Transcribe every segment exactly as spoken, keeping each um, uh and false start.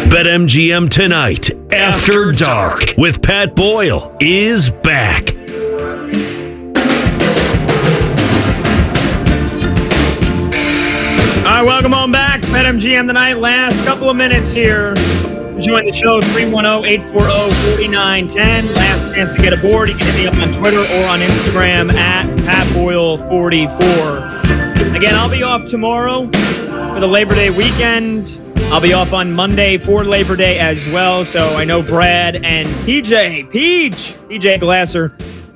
BetMGM Tonight, After Dark, with Pat Boyle, is back. All right, welcome on back. BetMGM Tonight, last couple of minutes here. Join the show, three one zero, eight four zero, four nine one zero. Last chance to get aboard. You can hit me up on Twitter or on Instagram at Pat Boyle forty-four. Again, I'll be off tomorrow for the Labor Day weekend. I'll be off on Monday for Labor Day as well. So I know Brad and P J, Peach, P J Glasser,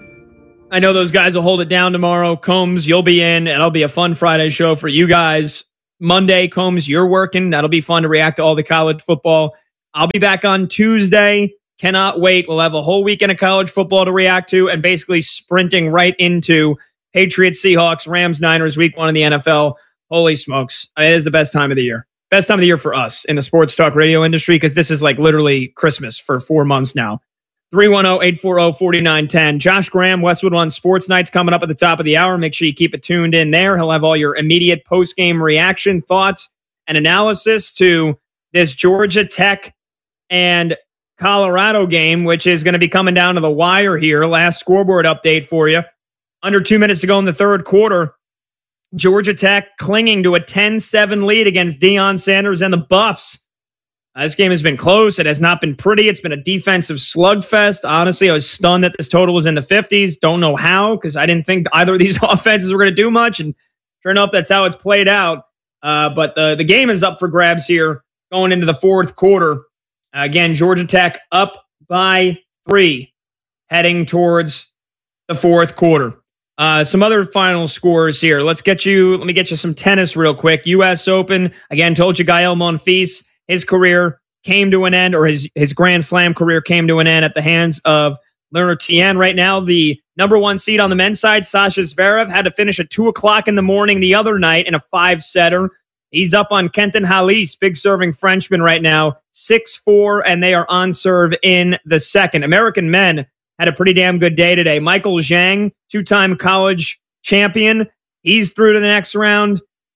I know those guys will hold it down tomorrow. Combs, you'll be in. It'll be a fun Friday show for you guys. Monday, Combs, you're working. That'll be fun to react to all the college football. I'll be back on Tuesday. Cannot wait. We'll have a whole weekend of college football to react to and basically sprinting right into Patriots, Seahawks, Rams, Niners, week one in the N F L. Holy smokes. I mean, it is the best time of the year. Best time of the year for us in the sports talk radio industry because this is like literally Christmas for four months now. three one zero, eight four zero, four nine one zero. Josh Graham, Westwood One Sports Nights coming up at the top of the hour. Make sure you keep it tuned in there. He'll have all your immediate post-game reaction, thoughts, and analysis to this Georgia Tech and Colorado game, which is going to be coming down to the wire here. Last scoreboard update for you. Under two minutes to go in the third quarter. Georgia Tech clinging to a ten seven lead against Deion Sanders and the Buffs. Uh, this game has been close. It has not been pretty. It's been a defensive slugfest. Honestly, I was stunned that this total was in the fifties. Don't know how, because I didn't think either of these offenses were going to do much. And sure enough, that's how it's played out. Uh, but the, the game is up for grabs here going into the fourth quarter. Uh, again, Georgia Tech up by three, heading towards the fourth quarter. Uh, some other final scores here. Let's get you, let me get you some tennis real quick. U S Open, again, told you Gael Monfils, his career came to an end, or his, his Grand Slam career came to an end at the hands of Leonard Tien. Right now, the number one seed on the men's side, Sasha Zverev, had to finish at two o'clock in the morning the other night in a five-setter. He's up on Kenton Halis, big serving Frenchman right now, six four, and they are on serve in the second. American men had a pretty damn good day today. Michael Zhang, two-time college champion. He's through to the next round.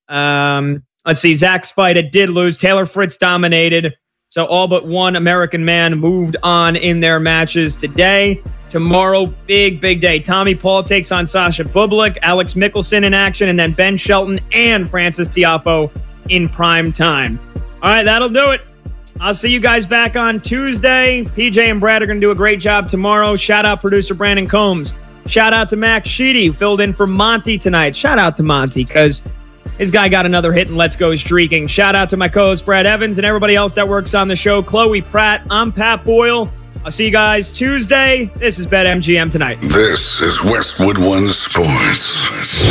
Um, let's see, Zach Spida did lose. Taylor Fritz dominated. So all but one American man moved on in their matches today. Tomorrow, big, big day. Tommy Paul takes on Sasha Bublik, Alex Mickelson in action, and then Ben Shelton and Francis Tiafoe in prime time. All right, that'll do it. I'll see you guys back on Tuesday. P J and Brad are going to do a great job tomorrow. Shout out producer Brandon Combs. Shout out to Max Sheedy, who filled in for Monty tonight. Shout out to Monty, because his guy got another hit and let's go streaking. Shout out to my co-host Brad Evans and everybody else that works on the show. Chloe Pratt, I'm Pat Boyle. I'll see you guys Tuesday. This is BetMGM Tonight. This is Westwood One Sports.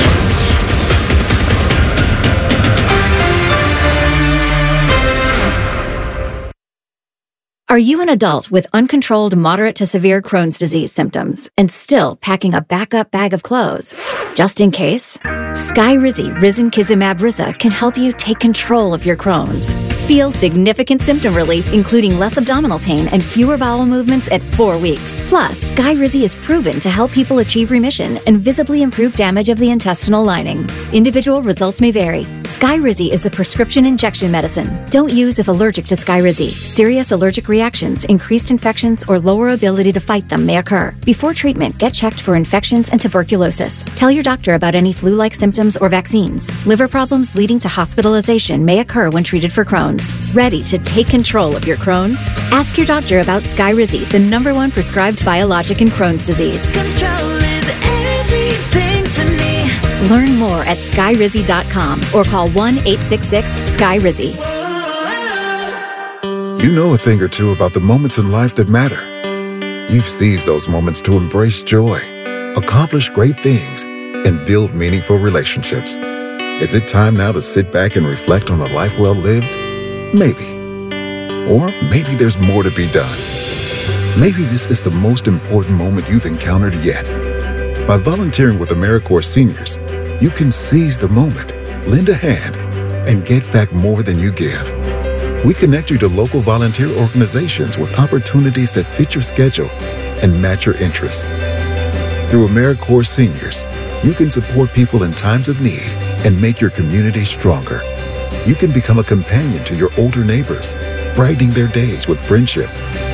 Are you an adult with uncontrolled moderate to severe Crohn's disease symptoms and still packing a backup bag of clothes? Just in case, Skyrizi Risankizumab Riza can help you take control of your Crohn's. Feel significant symptom relief, including less abdominal pain and fewer bowel movements at four weeks. Plus, Skyrizi is proven to help people achieve remission and visibly improve damage of the intestinal lining. Individual results may vary. Skyrizi is a prescription injection medicine. Don't use if allergic to Skyrizi. Serious allergic reactions, increased infections, or lower ability to fight them may occur. Before treatment, get checked for infections and tuberculosis. Tell your doctor about any flu-like symptoms or vaccines. Liver problems leading to hospitalization may occur when treated for Crohn's. Ready to take control of your Crohn's? Ask your doctor about Skyrizi, the number one prescribed biologic in Crohn's disease. Control is everything to me. Learn more at skyrizi dot com or call one eight six six Skyrizi. You know a thing or two about the moments in life that matter. You've seized those moments to embrace joy, accomplish great things, and build meaningful relationships. Is it time now to sit back and reflect on a life well lived? Maybe. Or maybe there's more to be done. Maybe this is the most important moment you've encountered yet. By volunteering with AmeriCorps Seniors, you can seize the moment, lend a hand, and get back more than you give. We connect you to local volunteer organizations with opportunities that fit your schedule and match your interests. Through AmeriCorps Seniors, you can support people in times of need and make your community stronger. You can become a companion to your older neighbors, brightening their days with friendship.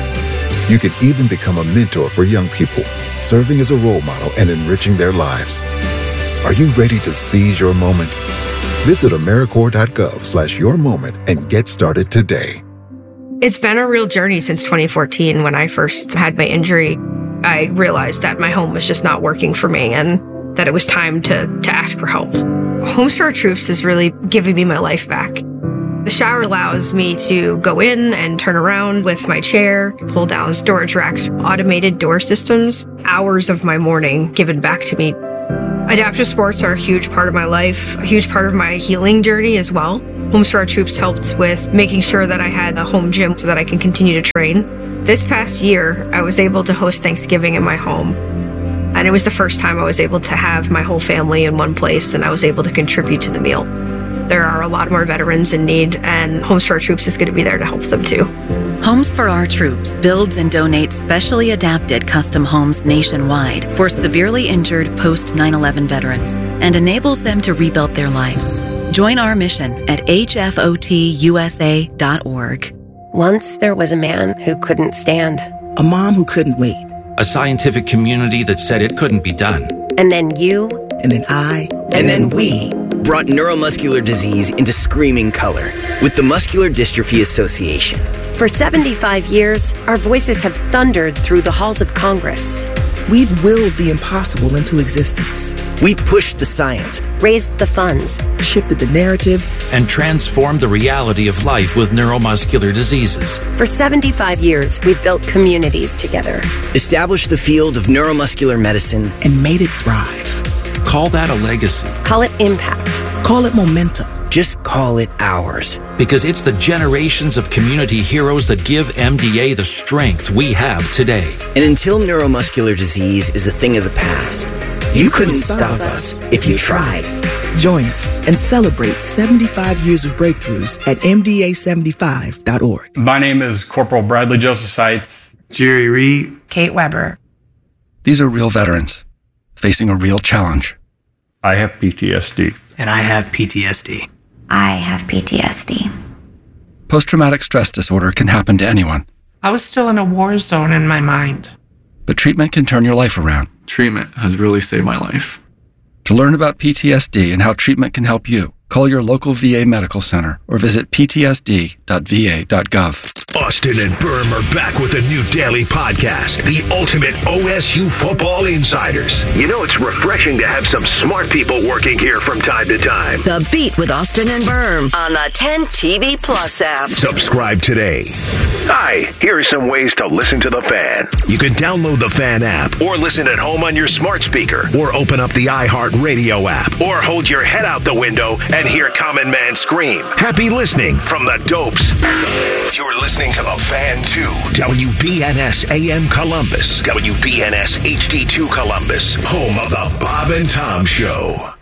You can even become a mentor for young people, serving as a role model and enriching their lives. Are you ready to seize your moment? Visit AmeriCorps.gov slash your moment and get started today. It's been a real journey since twenty fourteen when I first had my injury. I realized that my home was just not working for me and that it was time to, to ask for help. Homes for Our Troops is really giving me my life back. The shower allows me to go in and turn around with my chair, pull down storage racks, automated door systems, hours of my morning given back to me. Adaptive sports are a huge part of my life, a huge part of my healing journey as well. Homes for Our Troops helped with making sure that I had a home gym so that I can continue to train. This past year, I was able to host Thanksgiving in my home. And it was the first time I was able to have my whole family in one place, and I was able to contribute to the meal. There are a lot more veterans in need, and Homes for Our Troops is going to be there to help them too. Homes for Our Troops builds and donates specially adapted custom homes nationwide for severely injured post nine eleven veterans and enables them to rebuild their lives. Join our mission at H F O T U S A dot org. Once there was a man who couldn't stand. A mom who couldn't wait. A scientific community that said it couldn't be done. And then you. And then I. And, and then, then we. Brought neuromuscular disease into screaming color with the Muscular Dystrophy Association. For seventy-five years, our voices have thundered through the halls of Congress. We've willed the impossible into existence. We've pushed the science, raised the funds, shifted the narrative, and transformed the reality of life with neuromuscular diseases. For seventy-five years, we've built communities together, established the field of neuromuscular medicine, and made it thrive. Call that a legacy. Call it impact. Call it momentum. Just call it ours. Because it's the generations of community heroes that give M D A the strength we have today. And until neuromuscular disease is a thing of the past, you, you couldn't, couldn't stop us if you tried. Join us and celebrate seventy-five years of breakthroughs at M D A seventy-five dot org. My name is Corporal Bradley Joseph Seitz. Jerry Reed. Kate Weber. These are real veterans facing a real challenge. I have P T S D. And I have P T S D. I have P T S D. Post-traumatic stress disorder can happen to anyone. I was still in a war zone in my mind. But treatment can turn your life around. Treatment has really saved my life. To learn about P T S D and how treatment can help you, call your local V A medical center or visit P T S D dot V A dot gov. Austin and Berm are back with a new daily podcast, The Ultimate O S U Football Insiders. You know, it's refreshing to have some smart people working here from time to time. The Beat with Austin and Berm on the ten T V Plus app. Subscribe today. Hi, here are some ways to listen to The Fan. You can download the Fan app or listen at home on your smart speaker or open up the iHeartRadio app or hold your head out the window and hear Common Man scream. Happy listening from the Dopes. You're listening to The Fan two, W B N S A M Columbus, W B N S H D two Columbus, home of the Bob and Tom Show.